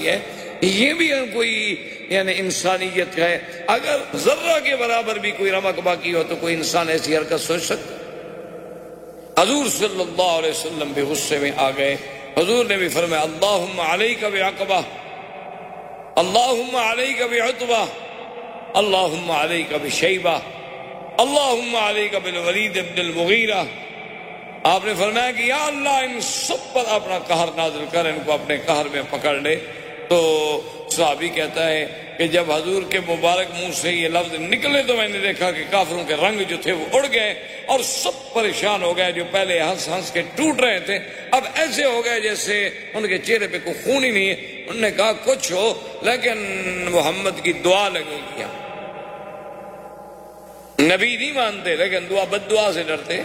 ہوئی ہے، یہ بھی کوئی یعنی انسانیت ہے؟ اگر ذرہ کے برابر بھی کوئی رمق باقی ہو تو کوئی انسان ایسی حرکت سوچ سکتا؟ حضور صلی اللہ علیہ وسلم بھی غصے میں آ گئے. حضور نے بھی فرمایا اللہم علیک بعقبہ، اللہم علیک بعتبہ، اللہم علیک بشیبہ، اللہم علیک بالولید بن المغیرہ. آپ نے فرمایا کہ یا اللہ ان سب پر اپنا قہر نازل کر، ان کو اپنے قہر میں پکڑ لے. تو صحابی کہتا ہے کہ جب حضور کے مبارک منہ سے یہ لفظ نکلے تو میں نے دیکھا کہ کافروں کے رنگ جو تھے وہ اڑ گئے اور سب پریشان ہو گئے. جو پہلے ہنس ہنس کے ٹوٹ رہے تھے اب ایسے ہو گئے جیسے ان کے چہرے پہ کوئی خون ہی نہیں ہے. انہوں نے کہا کچھ ہو لیکن محمد کی دعا لگے گی. نبی نہیں مانتے لیکن دعا بد دعا سے ڈرتے،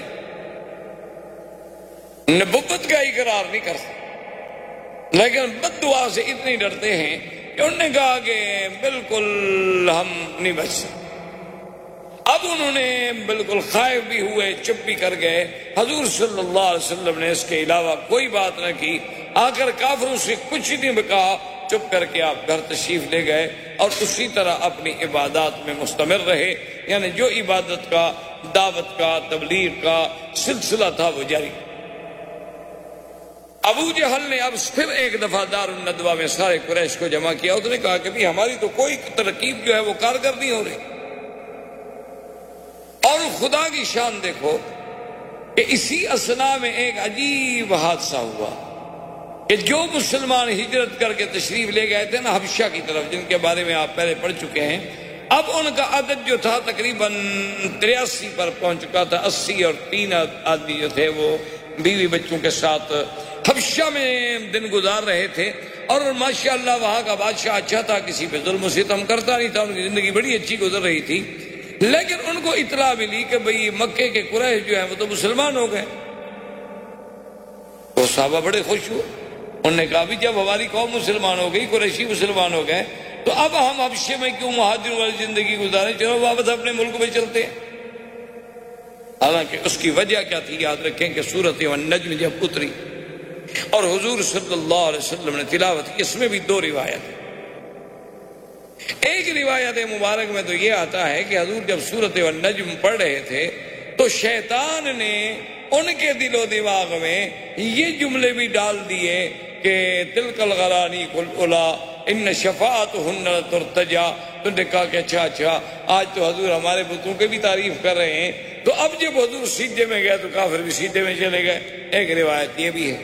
نبوت کا اقرار نہیں کرتے لیکن بد دعا سے اتنی ڈرتے ہیں کہ انہوں نے کہا کہ بالکل ہم نہیں بچ سکتے. اب انہوں نے بالکل خائف بھی ہوئے، چپ بھی کر گئے. حضور صلی اللہ علیہ وسلم نے اس کے علاوہ کوئی بات نہ کی. آ کر کافروں سے کچھ نہیں کہا، چپ کر کے آپ گھر تشریف لے گئے اور اسی طرح اپنی عبادات میں مستمر رہے. یعنی جو عبادت کا، دعوت کا، تبلیغ کا سلسلہ تھا وہ جاری. ابو جہل نے اب پھر ایک دفعہ دار الندوہ میں سارے قریش کو جمع کیا. اس نے کہا کہ بھی ہماری تو کوئی ترکیب جو ہے وہ کارگر نہیں ہو رہی. اور خدا کی شان دیکھو کہ اسی اثنا میں ایک عجیب حادثہ ہوا کہ جو مسلمان ہجرت کر کے تشریف لے گئے تھے نا حبشہ کی طرف، جن کے بارے میں آپ پہلے پڑھ چکے ہیں، اب ان کا عدد جو تھا تقریباً 83 پر پہنچ چکا تھا. 80 اور 3 آدمی جو تھے وہ بیوی بچوں کے ساتھ حبشہ میں دن گزار رہے تھے. اور ماشاءاللہ وہاں کا بادشاہ اچھا تھا، کسی پہ ظلم و ستم کرتا نہیں تھا، ان کی زندگی بڑی اچھی گزر رہی تھی. لیکن ان کو اطلاع ملی کہ بھئی مکے کے قریش جو ہیں وہ تو مسلمان ہو گئے. وہ صحابہ بڑے خوش ہوئے. انہوں نے کہا بھی جب ہماری قوم مسلمان ہو گئی، قریشی مسلمان ہو گئے، تو اب ہم حبشے میں کیوں مہاجروں والی زندگی گزاریں، چلو واپس اپنے ملک میں چلتے ہیں. حالانکہ اس کی وجہ کیا تھی یاد رکھیں کہ سورۃ النجم جب اتری اور حضور صلی اللہ علیہ وسلم نے تلاوت کی، اس میں بھی 2 روایت ہیں. ایک روایت مبارک میں تو یہ آتا ہے کہ حضور جب سورۃ النجم پڑھ رہے تھے تو شیطان نے ان کے دل و دماغ میں یہ جملے بھی ڈال دیے کہ تلک الغرانی کل ان شفاعتہن ترتجا. تو نے کہا کہ اچھا آج تو حضور ہمارے بتوں کے بھی تعریف کر رہے ہیں. تو اب جب حضور سیدھے میں گئے تو کافر بھی سیدھے میں چلے گئے. ایک روایت یہ بھی ہے.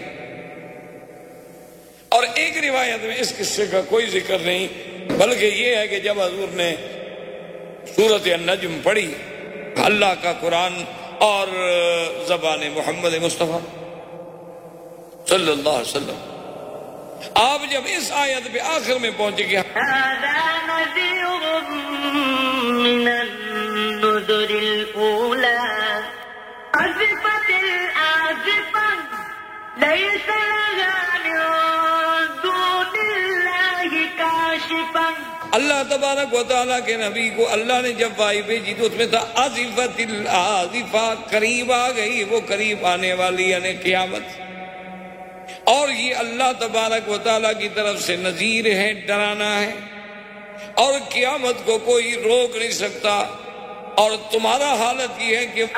اور ایک روایت میں اس قصے کا کوئی ذکر نہیں، بلکہ یہ ہے کہ جب حضور نے سورۃ النجم پڑھی، اللہ کا قرآن اور زبان محمد مصطفیٰ صلی اللہ علیہ وسلم، آپ جب اس آیت پہ آخر میں پہنچے گے هذا نذير من النذر الأولى أزفت الآزفة ليس لها من دون الله كاشفة. اللہ تبارک و تعالیٰ کے نبی کو اللہ نے جب وحی بھیجی تو اس میں تھا آزفت الآزفہ، قریب آ گئی، وہ قریب آنے والی یعنی قیامت. اور یہ اللہ تبارک و تعالیٰ کی طرف سے نذیر ہے، ڈرانا ہے، اور قیامت کو کوئی روک نہیں سکتا. اور تمہارا حالت یہ ہے کہ